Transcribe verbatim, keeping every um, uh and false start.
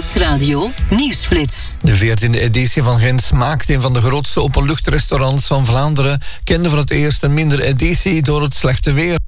Nieuwsradio Nieuwsflits. De veertiende editie van Gent Smaakt, een van de grootste openluchtrestaurants van Vlaanderen, kende voor het eerst een minder editie door het slechte weer.